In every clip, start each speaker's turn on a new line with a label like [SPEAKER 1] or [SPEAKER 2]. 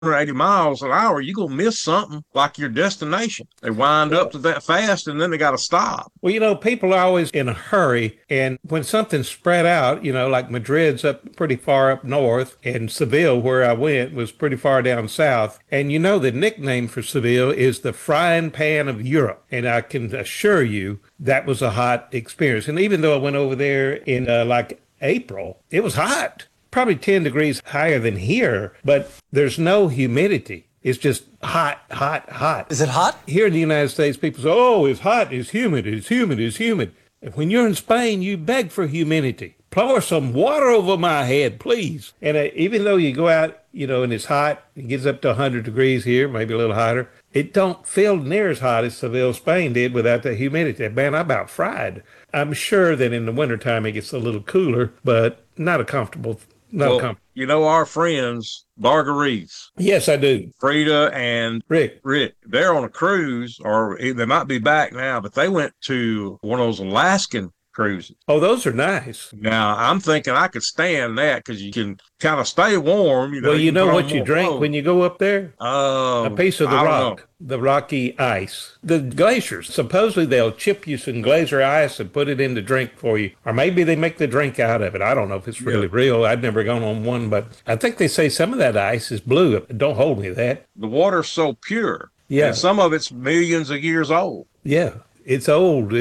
[SPEAKER 1] 180 miles an hour, you're going to miss something like your destination. They wind up
[SPEAKER 2] Well,
[SPEAKER 1] to that fast and then they got to stop.
[SPEAKER 2] well, people are always in a hurry. And when something's spread out, like Madrid's up pretty far up north, and Seville, where I went, was pretty far down south. And the nickname for Seville is the frying pan of Europe. And I can assure you that was a hot experience. And even though I went over there in like April, it was hot, probably 10 degrees higher than here, but there's no humidity. It's just hot, hot, hot.
[SPEAKER 3] Is it hot?
[SPEAKER 2] Here in the United States, people say, oh, it's hot, it's humid, it's humid, it's humid. And when you're in Spain, you beg for humidity. Pour some water over my head, please. And even though you go out, and it's hot, it gets up to 100 degrees here, maybe a little hotter, it don't feel near as hot as Seville, Spain did without the humidity. Man, I'm about fried. I'm sure that in the wintertime it gets a little cooler, but not a comfortable.
[SPEAKER 1] Well, our friends, Bargarees,
[SPEAKER 2] Yes, I do.
[SPEAKER 1] Frida and
[SPEAKER 2] Rick.
[SPEAKER 1] they're on a cruise, or they might be back now, but they went to one of those Alaskan cruises.
[SPEAKER 2] Oh, those are nice.
[SPEAKER 1] Now, I'm thinking I could stand that because you can kind of stay warm.
[SPEAKER 2] Well,
[SPEAKER 1] you
[SPEAKER 2] know
[SPEAKER 1] can put
[SPEAKER 2] what
[SPEAKER 1] on
[SPEAKER 2] you
[SPEAKER 1] more
[SPEAKER 2] drink
[SPEAKER 1] clothes.
[SPEAKER 2] when you go up there? A piece of the
[SPEAKER 1] I don't know.
[SPEAKER 2] rock, the rocky ice, the glaciers. Supposedly they'll chip you some glacier ice and put it in the drink for you. Or maybe they make the drink out of it. I don't know if it's really real. I've never gone on one, but I think they say some of that ice is blue. Don't hold me to that.
[SPEAKER 1] The water's so pure.
[SPEAKER 2] Yeah.
[SPEAKER 1] And some of it's millions of years old.
[SPEAKER 2] Yeah. It's old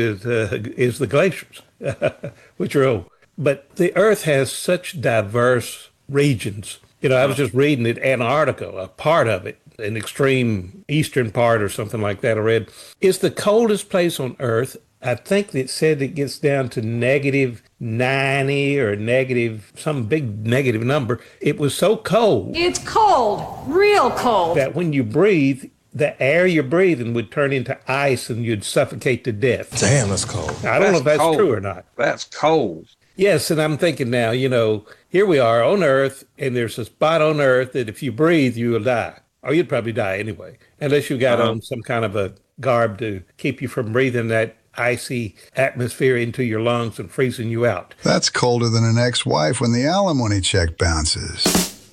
[SPEAKER 2] is the glaciers, which are old. But the Earth has such diverse regions. I was just reading that Antarctica, a part of it, an extreme eastern part or something like that, I read, is the coldest place on Earth. I think it said it gets down to negative 90 or negative, some big negative number. It was so cold.
[SPEAKER 4] It's cold, real cold.
[SPEAKER 2] That when you breathe, the air you're breathing would turn into ice and you'd suffocate to death.
[SPEAKER 3] Damn, that's cold.
[SPEAKER 2] I don't know if that's
[SPEAKER 1] cold.
[SPEAKER 2] true or not.
[SPEAKER 1] That's cold.
[SPEAKER 2] Yes, and I'm thinking now, here we are on Earth, and there's a spot on Earth that if you breathe, you will die. Or you'd probably die anyway, unless you got on some kind of a garb to keep you from breathing that icy atmosphere into your lungs and freezing you out.
[SPEAKER 5] That's colder than an ex-wife when the alimony check bounces.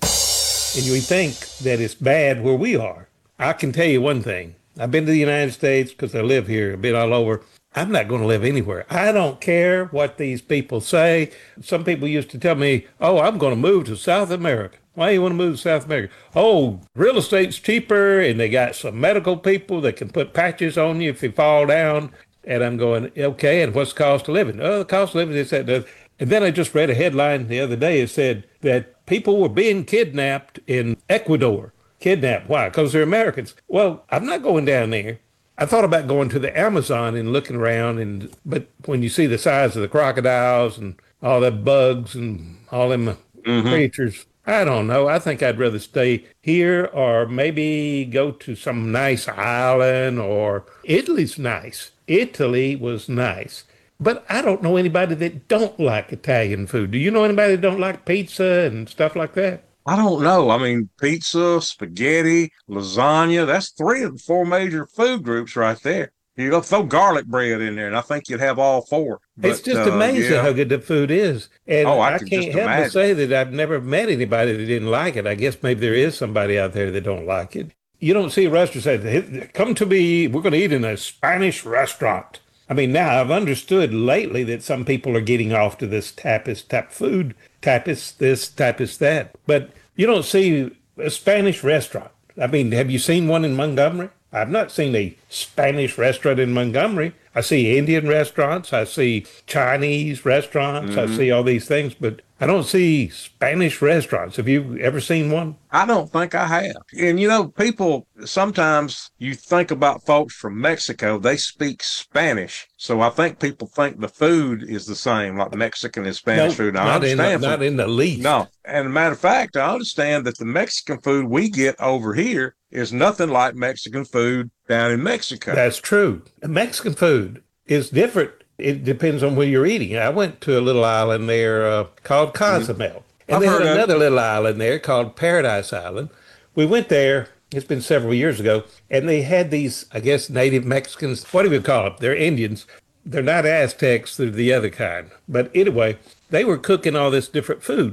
[SPEAKER 2] And you think that it's bad where we are. I can tell you one thing. I've been to the United States because I live here. I've been all over. I'm not going to live anywhere. I don't care what these people say. Some people used to tell me, oh, I'm going to move to South America. Why do you want to move to South America? Oh, real estate's cheaper, and they got some medical people that can put patches on you if you fall down. And I'm going, okay, and what's the cost of living? Oh, the cost of living is that. And then I just read a headline the other day. It said that people were being kidnapped in Ecuador. Kidnapped. Why? Because they're Americans. Well, I'm not going down there. I thought about going to the Amazon and looking around, but when you see the size of the crocodiles and all the bugs and all them creatures, I don't know. I think I'd rather stay here or maybe go to some nice island, or Italy's nice. Italy was nice. But I don't know anybody that don't like Italian food. Do you know anybody that don't like pizza and stuff like that?
[SPEAKER 1] I don't know. I mean, pizza, spaghetti, lasagna, that's three of the four major food groups right there. You go throw garlic bread in there, and I think you'd have all four.
[SPEAKER 2] It's just amazing how good the food is. And I
[SPEAKER 1] could
[SPEAKER 2] can't
[SPEAKER 1] just
[SPEAKER 2] help but
[SPEAKER 1] imagine.
[SPEAKER 2] say that I've never met anybody that didn't like it. I guess maybe there is somebody out there that don't like it. You don't see a restaurant say, come to me, we're going to eat in a Spanish restaurant. I mean, now I've understood lately that some people are getting off to this tapas type food, tapas this, tapas that. But you don't see a Spanish restaurant. I mean, have you seen one in Montgomery? I've not seen a Spanish restaurant in Montgomery. I see Indian restaurants. I see Chinese restaurants. I see all these things, but I don't see Spanish restaurants. Have you ever seen one?
[SPEAKER 1] I don't think I have. And people, sometimes you think about folks from Mexico, they speak Spanish. So I think people think the food is the same, like Mexican and Spanish food. Now, I understand
[SPEAKER 2] not in the least.
[SPEAKER 1] No. And a matter of fact, I understand that the Mexican food we get over here is nothing like Mexican food down in Mexico.
[SPEAKER 2] That's true. Mexican food is different. It depends on where you're eating. I went to a little island there called Cozumel. And
[SPEAKER 1] I've
[SPEAKER 2] they had
[SPEAKER 1] heard of it.
[SPEAKER 2] another little island there called Paradise Island. We went there, it's been several years ago, and they had these, I guess, native Mexicans. What do we call them? They're Indians. They're not Aztecs, they're the other kind. But anyway, they were cooking all this different food.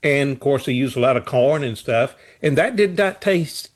[SPEAKER 2] And of course, they use a lot of corn and stuff. And that did not taste